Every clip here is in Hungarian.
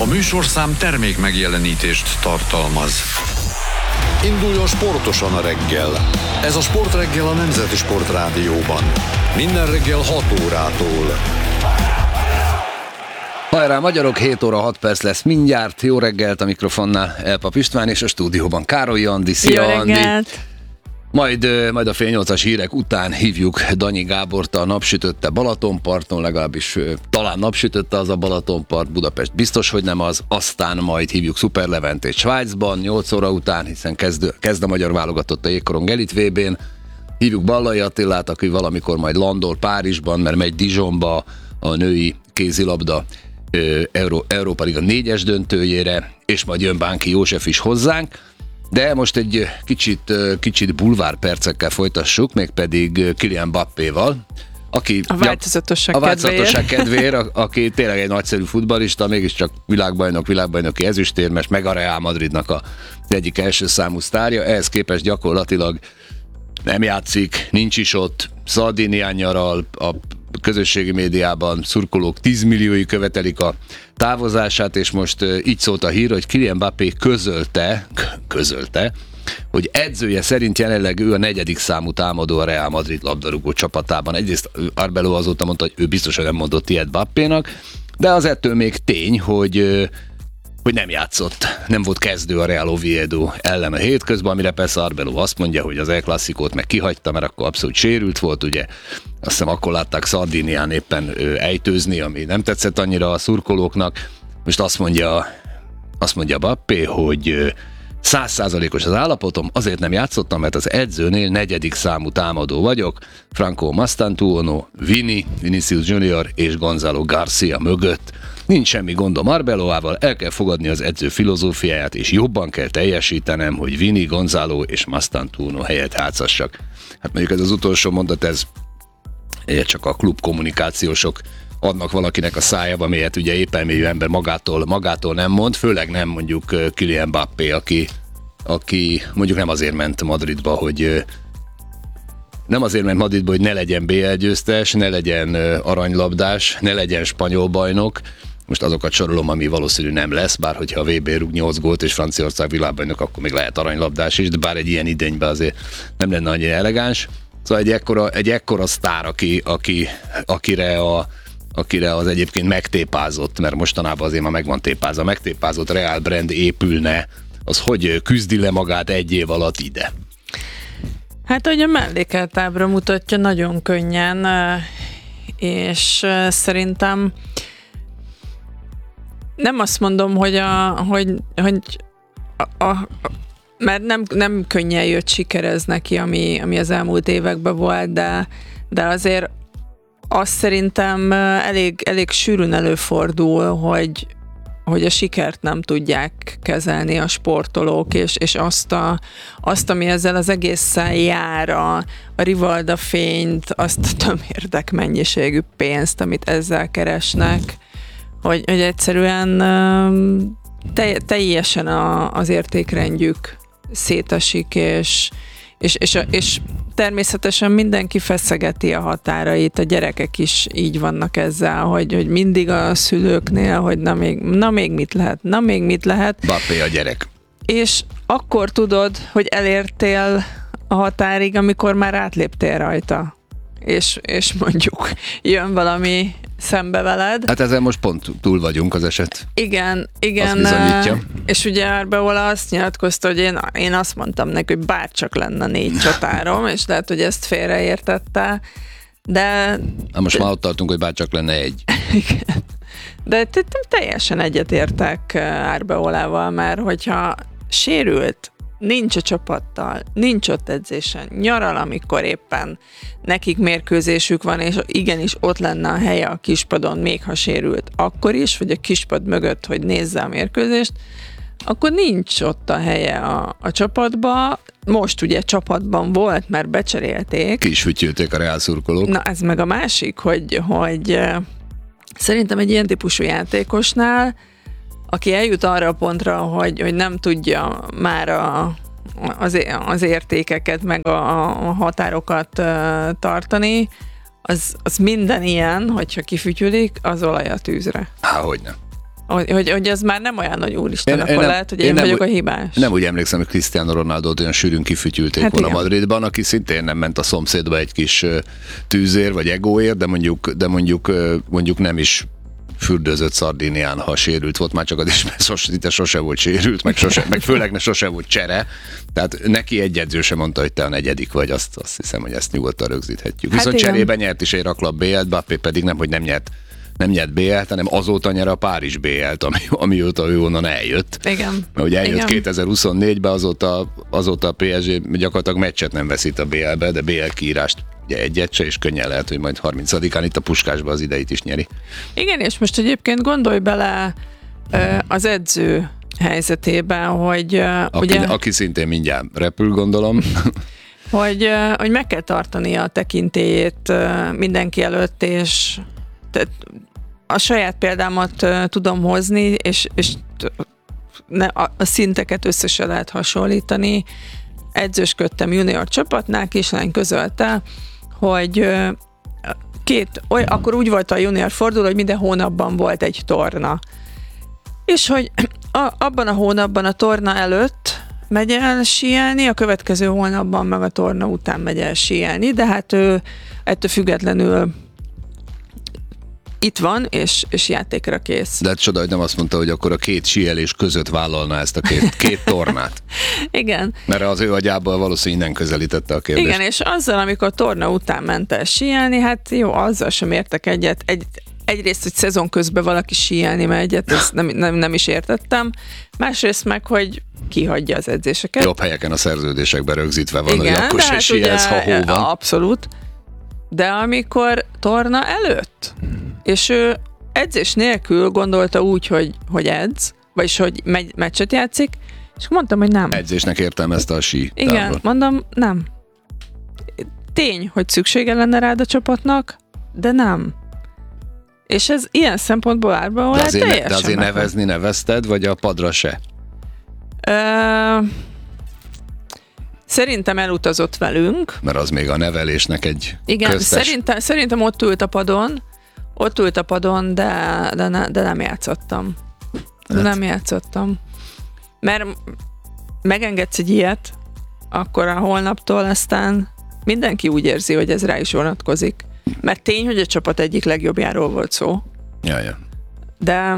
A műsorszám termék megjelenítést tartalmaz. Induljon sportosan a reggel. Ez a Sportreggel a Nemzeti Sportrádióban. Minden reggel 6 órától. Hajrá magyarok, 7 óra 6 perc lesz mindjárt. Jó reggelt, a mikrofonnál Elpap István, és a stúdióban Károly Andi. Szia, jó reggelt. Andi! Majd a fél 8-as hírek után hívjuk Danyi Gábort, a napsütötte Balatonparton, legalábbis talán napsütötte az a Balatonpart, Budapest biztos, hogy nem az, aztán majd hívjuk Szuper Leventét Svájcban 8 óra után, hiszen kezd a magyar válogatott a jégkorong elit VB-n. Hívjuk Ballai Attilát, aki valamikor majd landol Párizsban, mert megy Dijonba a női kézilabda Európa Liga 4-es döntőjére, és majd jön Bánki József is hozzánk. De most egy kicsit bulvár percekkel folytassuk, mégpedig Kylian Mbappéval, aki a változatosság kedvéért, aki tényleg egy nagyszerű futballista, mégiscsak világbajnoki ezüstérmes, meg a Real Madridnak az egyik első számú sztárja, ehhez képest gyakorlatilag nem játszik, nincs is ott, Szardinián nyaral, a közösségi médiában szurkolók 10 milliói követelik a távozását, és most így szólt a hír, hogy Kylian Mbappé közölte, hogy edzője szerint jelenleg ő a 4. számú támadó a Real Madrid labdarúgó csapatában. Egyrészt Arbeloa azóta mondta, hogy ő biztosan nem mondott ilyet Mbappénak, de az ettől még tény, hogy nem játszott, nem volt kezdő a Real Oviedo ellen a hétközben, amire persze Arbeloa azt mondja, hogy az El Clasicót meg kihagyta, mert akkor abszolút sérült volt, ugye azt hiszem akkor látták Szardinián éppen ejtőzni, ami nem tetszett annyira a szurkolóknak. Most azt mondja Mbappé, hogy 100%-os az állapotom, azért nem játszottam, mert az edzőnél 4. számú támadó vagyok, Franco Mastantuono, Vinicius Junior és Gonzalo Garcia mögött. Nincs semmi gondom Arbeloával, el kell fogadni az edző filozófiáját, és jobban kell teljesítenem, hogy Vini, Gonzalo és Mastantuono helyett játszassak. Hát mondjuk ez az utolsó mondat, ez csak a klub kommunikációsok adnak valakinek a szájába, amelyet ugye épelmélyű ember magától nem mond, főleg nem mondjuk Kylian Mbappé, aki mondjuk nem azért ment Madridba, hogy ne legyen BL győztes, ne legyen aranylabdás, ne legyen spanyol bajnok. Most azokat sorolom, ami valószínű nem lesz, bár hogyha a VB rúg 8 gólt és Franciaország világbajnok, akkor még lehet aranylabdás is, de bár egy ilyen idényben azért nem lenne annyira elegáns. Szóval egy ekkora sztár, akire az egyébként megtépázott, mert mostanában azért már meg van tépázva, megtépázott Real brand épülne, az hogy küzdi le magát egy év alatt ide? Hát, hogy a mellékelt ábra mutatja nagyon könnyen, és szerintem nem azt mondom, mert nem könnyen jött sikerez neki, ami az elmúlt években volt, de azért azt szerintem elég sűrűn előfordul, hogy a sikert nem tudják kezelni a sportolók, és azt, ami ezzel az egészen jár, a Rivalda fényt, azt a tömérdek mennyiségű pénzt, amit ezzel keresnek, hogy egyszerűen teljesen az értékrendjük szétesik, és természetesen mindenki feszegeti a határait, a gyerekek is így vannak ezzel, hogy mindig a szülőknél, hogy na még mit lehet. Mbappé a gyerek. És akkor tudod, hogy elértél a határig, amikor már átléptél rajta. És mondjuk jön valami szembe veled. Hát ezen most pont túl vagyunk az eset. Igen. És ugye Arbeloa azt nyilatkozta, hogy én azt mondtam neki, hogy bárcsak lenne 4 csatárom, és lehet, hogy ezt félreértette, de... Most már ott tartunk, hogy bárcsak lenne 1. Igen. De teljesen egyetértek Arbeloával, mert hogyha sérült, nincs a csapattal, nincs ott edzésen, nyaral, amikor éppen nekik mérkőzésük van, és igenis ott lenne a helye a kispadon, még ha sérült akkor is, vagy a kispad mögött, hogy nézze a mérkőzést, akkor nincs ott a helye a csapatba. Most ugye csapatban volt, mert becserélték. Ki is fütyülték a Real szurkolók. Na, ez meg a másik, hogy szerintem egy ilyen típusú játékosnál, aki eljut arra a pontra, hogy nem tudja már az értékeket, meg a határokat tartani, az minden ilyen, hogyha kifütyülik, az olaj a tűzre. Hogyne. Hogy ez már nem olyan nagy úristen, akkor lehet, hogy én vagyok a hibás. Nem úgy emlékszem, hogy Cristiano Ronaldót olyan sűrűn kifütyülték volna Madridban, aki szintén nem ment a szomszédba egy kis tűzér vagy egóért, de mondjuk nem is fürdőzött Szardinián, ha sérült volt, már csak az is, mert sose volt sérült, meg főleg sose volt csere. Tehát neki egy edző sem mondta, hogy te a negyedik vagy, azt hiszem, hogy ezt nyugodtan rögzíthetjük. Viszont cserében nyert is egy raklap BL-t, Mbappé pedig nem nyert BL-t, hanem azóta nyer a Párizs BL-t, amióta ő onnan eljött. Igen. Mert ugye eljött 2024-ben, azóta a PSG gyakorlatilag meccset nem veszít a BL-be, de BL kiírást ugye egyet se, és könnyen lehet, hogy majd 30-án itt a Puskásba az ideit is nyeri. Igen, és most egyébként gondolj bele az edző helyzetében, hogy aki szintén mindjárt repül, gondolom. hogy meg kell tartani a tekintélyét mindenki előtt, és a saját példámat tudom hozni, és a szinteket össze se lehet hasonlítani. Edzősködtem junior csapatnál, kislány közölte, hogy akkor úgy volt a junior forduló, hogy minden hónapban volt egy torna. És hogy abban a hónapban a torna előtt megy el síelni, a következő hónapban meg a torna után megy el síelni, de hát ő ettől függetlenül itt van, és játékra kész. De hát csoda, hogy nem azt mondta, hogy akkor a két síelés között vállalna ezt a két tornát. Igen. Mert az ő agyából valószínűleg innen közelítette a kérdést. Igen, és azzal, amikor torna után ment el síelni, hát jó, azzal sem értek egyet. Egyrészt, hogy szezon közben valaki síelni megy egyet, ezt nem is értettem. Másrészt meg, hogy kihagyja az edzéseket. Jobb helyeken a szerződésekben rögzítve van, igen, hogy akkor se síelsz, ha hó van. Abszolút. De amikor torna előtt, és ő edzés nélkül gondolta úgy, hogy edz, vagyis hogy meccset játszik, és mondtam, hogy nem. Edzésnek értelmezte a sí. Igen, tábor. mondom, nem. Tény, hogy szüksége lenne rád a csapatnak, de nem. És ez ilyen szempontból árba volt teljesen. De azért nevezni nevezted, vagy a padra se? Szerintem elutazott velünk. Mert az még a nevelésnek egy igen, köztes... szerintem ott ült a padon, de nem játszottam. Nem játszottam. Mert megengedsz egy ilyet, akkor a holnaptól aztán mindenki úgy érzi, hogy ez rá is vonatkozik. Mert tény, hogy a csapat egyik legjobbjáról volt szó. Ja. De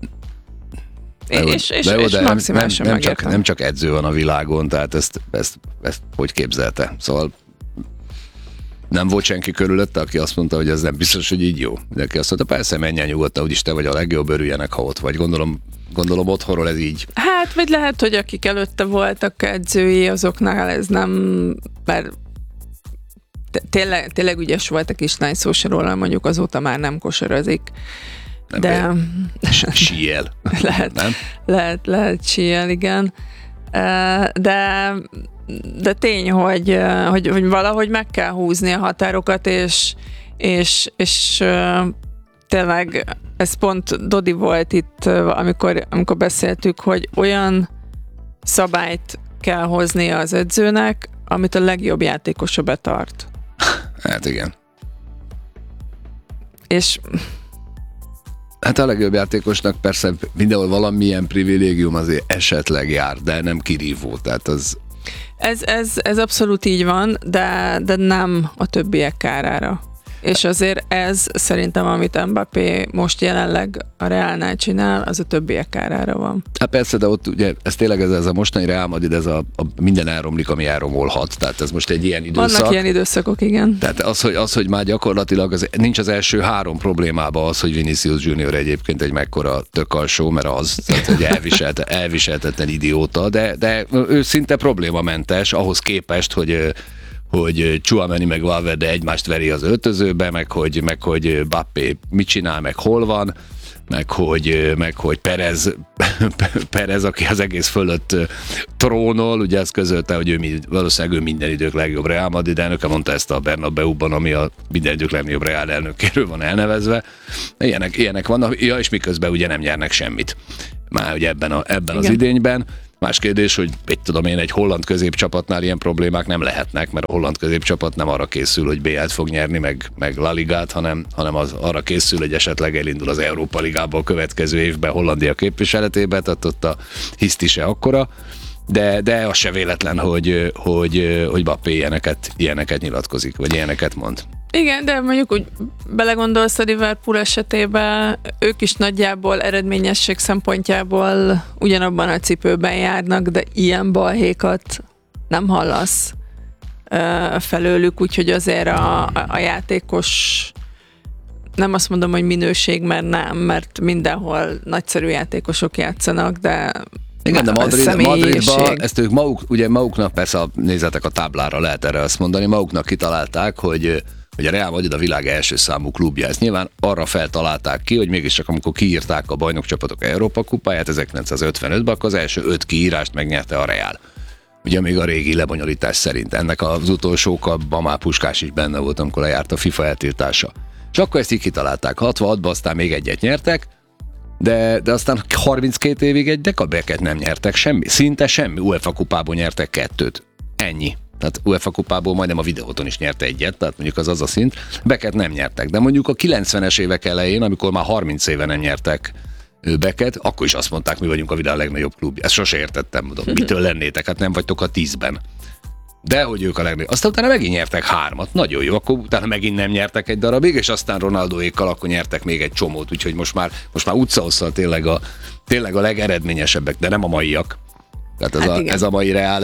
maximálisan megértem. Nem csak edző van a világon, tehát ezt hogy képzelte? Szóval nem volt senki körülötte, aki azt mondta, hogy ez nem biztos, hogy így jó. Mindenki azt mondta, persze menjen nyugodtan, úgyis te vagy a legjobb, örüljenek, ha ott vagy. Gondolom otthonról ez így. Hát, vagy lehet, hogy akik előtte voltak edzői, azoknál ez nem, mert tényleg ügyes volt a kislány, szó se róla, mondjuk azóta már nem kosarazik. De síel. Lehet síel, igen. De tény, hogy valahogy meg kell húzni a határokat, és tényleg ez pont Dodi volt itt, amikor beszéltük, hogy olyan szabályt kell hoznia az edzőnek, amit a legjobb játékosa betart. Hát igen. És hát a legjobb játékosnak persze mindenhol valamilyen privilégium azért esetleg jár, de nem kirívó, tehát az... Ez abszolút így van, de nem a többiek kárára. És azért ez szerintem, amit Mbappé most jelenleg a Realnál csinál, az a többiek kárára van. Hát persze, de ott ugye ez tényleg ez a mostani Real Madrid, ez a minden elromlik, ami elromolhat. Tehát ez most egy ilyen időszak. Vannak ilyen időszakok, igen. Tehát az, hogy már gyakorlatilag nincs az első 3 problémában az, hogy Vinicius Junior egyébként egy mekkora tökalsó, mert tehát hogy elviselhetetlen idióta, de ő szinte problémamentes ahhoz képest, hogy Tchouaméni meg Valverde egymást veri az öltözőbe, meg hogy Mbappé mit csinál, meg hol van, meg hogy Perez, aki az egész fölött trónol, ugye ezt közölte, hogy valószínűleg ő minden idők legjobb Real Madrid elnöke, mondta ezt a Bernabéuban, ami a minden idők legjobb Real elnökéről van elnevezve. Ilyenek vannak, ja, és miközben ugye nem nyernek semmit. Már ugye ebben az idényben. Más kérdés, hogy egy holland középcsapatnál ilyen problémák nem lehetnek, mert a holland középcsapat nem arra készül, hogy BL-t fog nyerni, meg La Ligát, hanem az arra készül, hogy esetleg elindul az Európa Ligába a következő évben Hollandia képviseletében, tehát ott a hiszti se akkora, de az se véletlen, hogy Mbappé ilyeneket nyilatkozik, vagy ilyeneket mond. Igen, de mondjuk úgy belegondolsz a Liverpool esetében, ők is nagyjából eredményesség szempontjából ugyanabban a cipőben járnak, de ilyen balhékat nem hallasz felőlük, úgyhogy azért a játékos, nem azt mondom, hogy minőség, mert mindenhol nagyszerű játékosok játszanak, de igen, de Madridban ezt ők maguknak, persze nézzetek a táblára, lehet erre azt mondani, maguknak kitalálták, hogy a Real Madrid a világ első számú klubja. Ezt nyilván arra feltalálták ki, hogy mégiscsak amikor kiírták a bajnokcsapatok Európa kupáját 1955-ben, akkor az első 5 kiírást megnyerte a Real. Ugye még a régi lebonyolítás szerint. Ennek az utolsókban már Puskás is benne volt, amikor lejárt a FIFA eltiltása. És akkor ezt így kitalálták. 66-ban aztán még egyet nyertek, de aztán 32 évig egy dekabeket nem nyertek, szinte semmi. UEFA kupából nyertek 2. Ennyi. Tehát UEFA kupából majdnem a videóton is nyerte egyet, tehát mondjuk az a szint. Beket nem nyertek, de mondjuk a 90-es évek elején, amikor már 30 éve nem nyertek Beket, akkor is azt mondták, mi vagyunk a világ legnagyobb klubja. Ezt sose értettem, mondom, mitől lennétek, hát nem vagytok a 10-ben. De hogy ők a legnagyobb. Aztán utána megint nyertek 3, nagyon jó, akkor utána megint nem nyertek egy darabig, és aztán Ronaldóékkal akkor nyertek még egy csomót, úgyhogy most már utcahosszal tényleg a legeredményesebbek, de nem a maiak. Tehát ez a mai Real,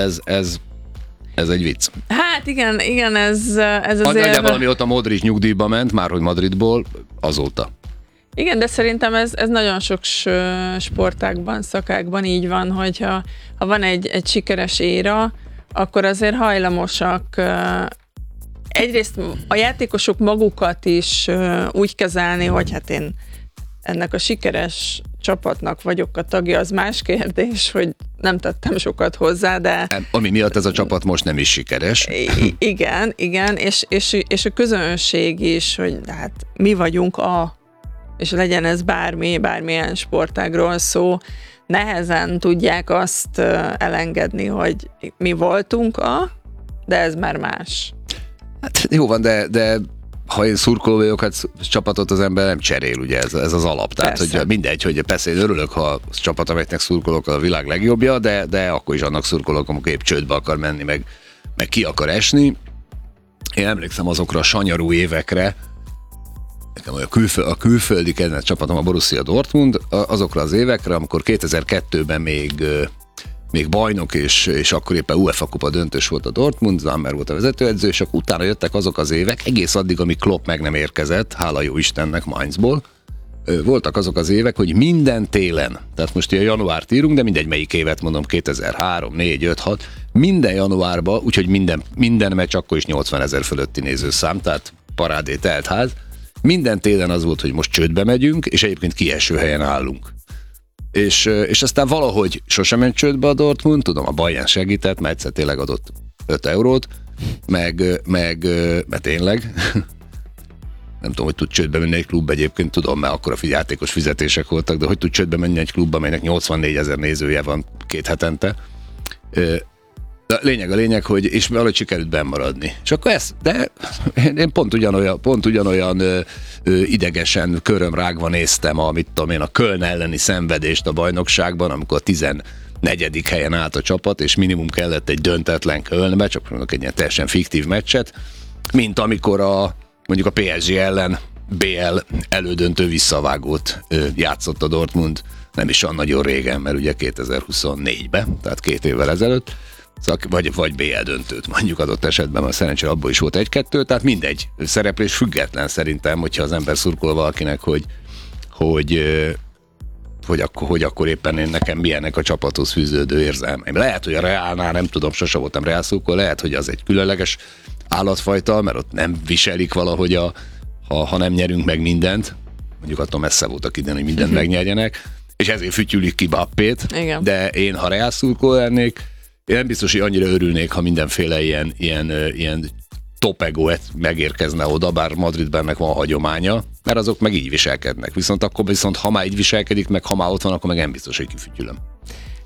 ez egy vicc. Hát igen, ez azért... Nagyjából amióta Modric nyugdíjba ment, már hogy Madridból, azóta. Igen, de szerintem ez nagyon sok sportágban, szakákban így van, hogyha van egy sikeres éra, akkor azért hajlamosak egyrészt a játékosok magukat is úgy kezelni, hogy hát én ennek a sikeres csapatnak vagyok a tagja, az más kérdés, hogy nem tettem sokat hozzá, de... Ami miatt ez a csapat most nem is sikeres. Igen, és a közönség is, hogy hát mi vagyunk és legyen ez bármilyen sportágról szó, nehezen tudják azt elengedni, hogy mi voltunk de ez már más. Hát jó van, de ha én szurkoló vagyok, hát csapatot az ember nem cserél, ugye ez az alap. Tehát, hogy mindegy, hogy persze én örülök, ha a csapat, amelynek szurkolok, a világ legjobbja, de akkor is annak szurkolok, amikor épp csődbe akar menni, meg ki akar esni. Én emlékszem azokra a sanyarú évekre, nekem a külföldi kedvenc csapatom a Borussia Dortmund, azokra az évekre, amikor 2002-ben még bajnok, és akkor éppen UEFA kupa döntős volt a Dortmund, Zammer volt a vezetőedző, és akkor utána jöttek azok az évek, egész addig, amíg Klopp meg nem érkezett, hála jó Istennek Mainzból, voltak azok az évek, hogy minden télen, tehát most ilyen januárt írunk, de mindegy melyik évet mondom, 2003, 4, 5, 6, minden januárban, úgyhogy minden meccs akkor is 80 000 fölötti nézőszám, tehát parádé telt ház, minden télen az volt, hogy most csődbe megyünk, és egyébként kieső helyen állunk. És aztán valahogy sosem ment csődbe a Dortmund, tudom, a Bayern segített, mert egyszer tényleg adott 5 eurót, mert tényleg, nem tudom, hogy tud csődbe menni egy klub, egyébként tudom, mert akkor a játékos fizetések voltak, de hogy tud csődbe menni egy klub, amelynek 84 000 nézője van 2 hetente. De a lényeg, hogy és valahogy sikerült bennmaradni. És akkor de én pont ugyanolyan idegesen, körömrágva néztem a Köln elleni szenvedést a bajnokságban, amikor a 14. helyen állt a csapat, és minimum kellett egy döntetlen Kölnbe, csak mondok egy ilyen teljesen fiktív meccset, mint amikor mondjuk a PSG ellen BL elődöntő visszavágót játszott a Dortmund, nem is olyan nagyon régen, mert ugye 2024-ben, tehát 2 évvel ezelőtt, vagy BL döntőt mondjuk adott esetben, mert szerencsére abból is volt 1-2, tehát mindegy, szereplés független szerintem, hogyha az ember szurkol valakinek, hogy akkor éppen én nekem milyenek a csapathoz fűződő érzelmeim. Lehet, hogy a Reálnál, nem tudom, sose voltam Reál szurkoló, lehet, hogy az egy különleges állatfajta, mert ott nem viselik valahogy, ha nem nyerünk meg mindent, mondjuk attól messze voltak idén, hogy mindent megnyerjenek, és ezért fütyülik ki Mbappét, de én, ha Reál szurkoló lennék, én nem biztos, hogy annyira örülnék, ha mindenféle ilyen top ego megérkezne oda, bár Madridben ennek van hagyománya, mert azok meg így viselkednek. Viszont ha már így viselkedik, meg ha már ott van, akkor meg nem biztos, hogy kifütyülöm.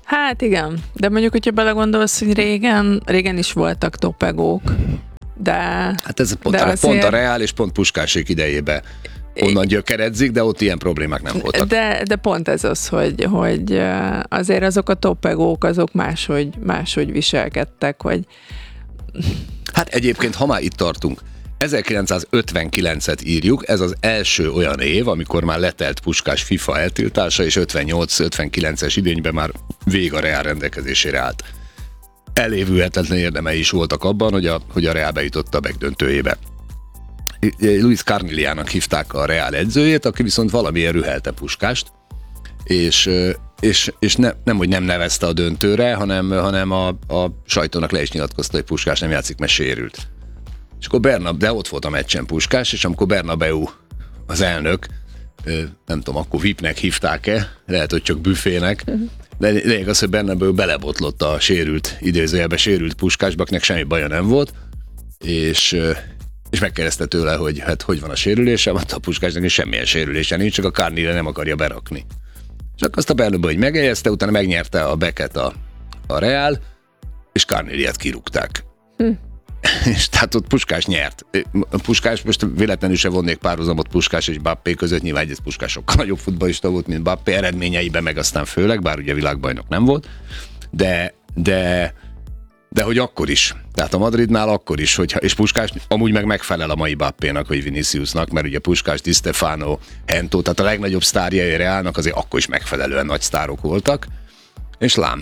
Hát igen, de mondjuk, hogyha belegondolsz, hogy régen is voltak topegók, de... Hát ez pont a Reál és pont Puskásék idejében onnan gyökeredzik, de ott ilyen problémák nem voltak. De pont ez az, hogy azért azok a topegók, azok máshogy viselkedtek, hogy... Hát egyébként, ha már itt tartunk, 1959-et írjuk, ez az első olyan év, amikor már letelt Puskás FIFA eltiltása, és 58-59-es idényben már vég a Reál rendelkezésére állt. Elévülhetetlen érdemei is voltak abban, hogy a Reál bejutott a megdöntőjébe. Luis Carniliának hívták a Reál edzőjét, aki viszont valamiért rühelte Puskást, és nem, hogy nem nevezte a döntőre, hanem a sajtónak le is nyilatkozta, hogy Puskás nem játszik, mert sérült. És akkor de ott volt a meccsen Puskás, és amikor Bernabeu az elnök, nem tudom, akkor VIP-nek hívták-e, lehet, hogy csak büfének, de lényeg az, hogy Bernabeu belebotlott a idézőjelben sérült Puskásba, akinek semmi baja nem volt, és megkérdezte tőle, hogy hát hogy van a sérülése, mondta a Puskásnak, hogy semmilyen sérülése nincs, csak a Carnile nem akarja berakni. És akkor azt a Bernabeu hogy megjegyezte, utána megnyerte a Becket a Reál, és Carniliát kirúgták. És tehát ott Puskás nyert. Puskás, most véletlenül se vonnék párhuzamot Puskás és Mbappé között, nyilván ez Puskás sokkal nagyobb futballista volt, mint Mbappé, eredményeiben meg aztán főleg, bár ugye világbajnok nem volt, de hogy akkor is. Tehát a Madridnál akkor is, és Puskás amúgy meg megfelel a mai Mbappénak, vagy Viniciusnak, mert ugye Puskás, Di Stefano, Hento, tehát a legnagyobb sztárjai Reálnak azért akkor is megfelelően nagy sztárok voltak, és lám.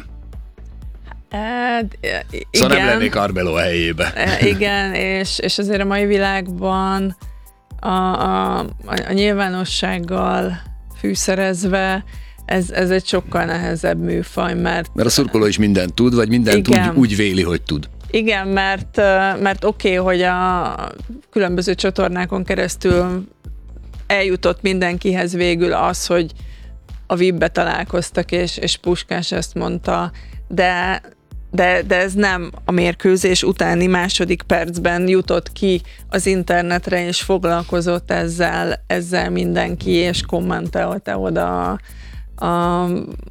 Szóval nem lennék Arbeló helyébe. Igen, és azért a mai világban a nyilvánossággal fűszerezve ez egy sokkal nehezebb műfaj, mert a szurkoló is mindent tud, vagy mindent úgy véli, hogy tud. Igen, mert oké, hogy a különböző csatornákon keresztül eljutott mindenkihez végül az, hogy a VIP-be találkoztak, és Puskás ezt mondta, de ez nem a mérkőzés utáni második percben jutott ki az internetre, és foglalkozott ezzel mindenki, és kommentelte oda a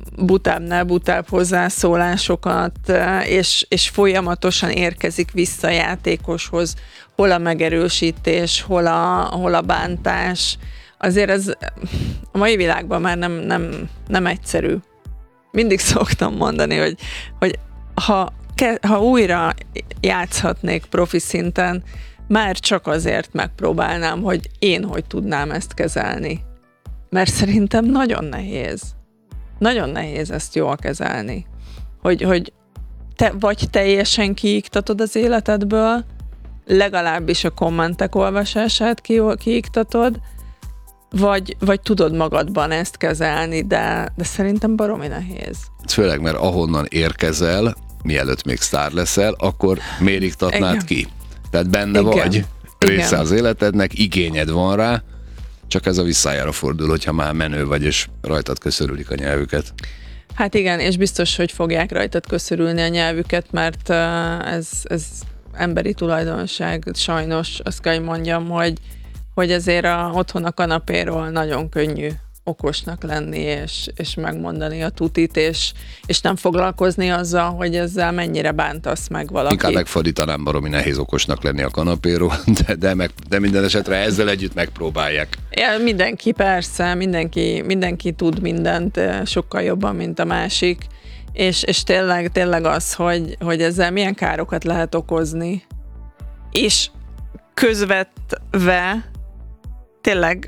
butább hozzászólásokat, és folyamatosan érkezik vissza a játékoshoz, hol a megerősítés, hol a bántás. Azért ez a mai világban már nem egyszerű. Mindig szoktam mondani, hogy ha újra játszhatnék profi szinten, már csak azért megpróbálnám, hogy én hogy tudnám ezt kezelni. Mert szerintem nagyon nehéz. Nagyon nehéz ezt jól kezelni. Hogy te vagy teljesen kiiktatod az életedből, legalábbis a kommentek olvasását kiiktatod, vagy tudod magadban ezt kezelni, de szerintem baromi nehéz. Főleg, mert ahonnan érkezel, mielőtt még sztár leszel, akkor miért iktatnád ki? Tehát benne vagy, része az életednek, igényed van rá, csak ez a visszájára fordul, hogyha már menő vagy, és rajtad köszörülik a nyelvüket. Hát igen, és biztos, hogy fogják rajtad köszörülni a nyelvüket, mert ez emberi tulajdonság, sajnos azt kell, hogy mondjam, hogy azért otthon a kanapéról nagyon könnyű okosnak lenni, és megmondani a tutit, és nem foglalkozni azzal, hogy ezzel mennyire bántasz meg valakit. Inkább megfordítanám, baromi nehéz okosnak lenni a kanapéról, de minden esetre ezzel együtt megpróbálják. Ja, mindenki persze, mindenki tud mindent sokkal jobban, mint a másik, és tényleg az, hogy ezzel milyen károkat lehet okozni, és közvetve tényleg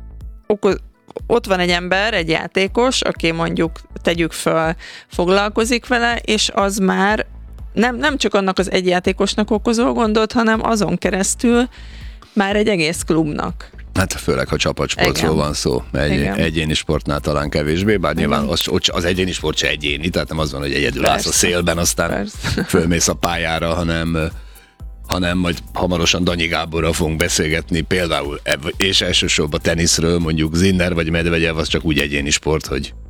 ott van egy ember, egy játékos, aki mondjuk tegyük föl, foglalkozik vele, és az már nem csak annak az egy játékosnak okozó gondot, hanem azon keresztül már egy egész klubnak. Hát főleg, ha csapatsportról van szó, egyéni sportnál talán kevésbé, bár nyilván az egyéni sport se egyéni, tehát nem az van, hogy egyedül állsz a szélben, aztán fölmész a pályára, hanem majd hamarosan Danyi Gáborral fogunk beszélgetni, például, és elsősorban teniszről, mondjuk Sinner vagy Medvegyev, az csak úgy egyéni sport,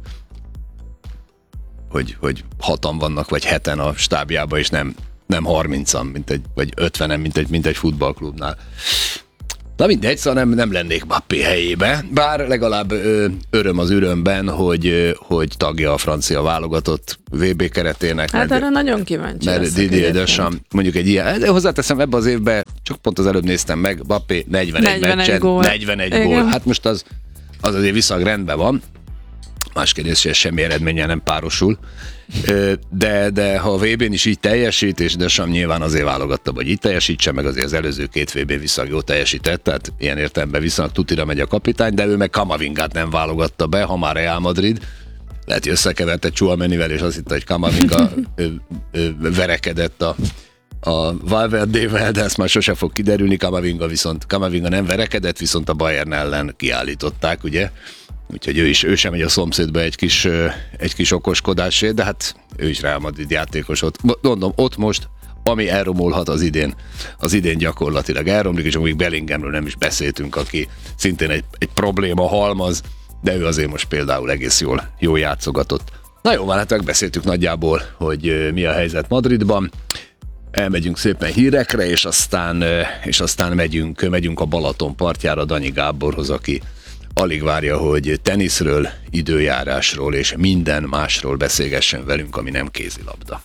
hogy 6-an vannak, vagy 7-en a stábjában, és nem 30-an, vagy 50-en, mint egy futballklubnál. Na mindegy, szóval nem lennék Mbappé helyébe, bár legalább öröm az örömben, hogy tagja a francia válogatott VB keretének. Hát erre nagyon kíváncsi mert Didier Deschamps mondjuk egy ilyen, de hozzáteszem, ebben az évben, csak pont az előbb néztem meg, Mbappé 41 meccsen, gól. 41 gól. Hát most az azért viszonylag rendben van. Más kérdés, hogy ez semmi eredménnyel nem párosul. De ha a VB-n is így teljesít, és Deschamps nyilván azért válogatta, hogy így teljesítse, meg azért az előző 2 VB viszonylag jól teljesített, tehát ilyen értelemben viszonylag tutira megy a kapitány, de ő meg Kamavingát nem válogatta be, ha már Real Madrid. Lehet, hogy összekeverte Tchouaménivel, és azt hitte, hogy Kamavinga verekedett a Valverdével, de ezt már sose fog kiderülni. Kamavinga nem verekedett, viszont a Bayern ellen kiállították, ugye? Úgyhogy ő sem megy a szomszédba egy kis okoskodásért, de hát ő is Real Madrid játékos ott. Mondom, ott most, ami elromolhat az idén gyakorlatilag elromlik, és amíg Bellinghamről nem is beszéltünk, aki szintén egy probléma halmaz, de ő azért most például egész jól játszogatott. Na jó, hát megbeszéltük nagyjából, hogy mi a helyzet Madridban. Elmegyünk szépen hírekre, és aztán megyünk a Balaton partjára Danyi Gáborhoz, aki alig várja, hogy teniszről, időjárásról és minden másról beszélgessen velünk, ami nem kézilabda.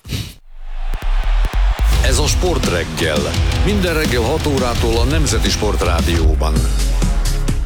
Ez a Sportreggel. Minden reggel 6 órától a Nemzeti Sportrádióban.